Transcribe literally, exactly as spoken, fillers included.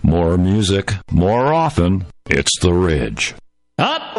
More music, more often. It's The Ridge. Up!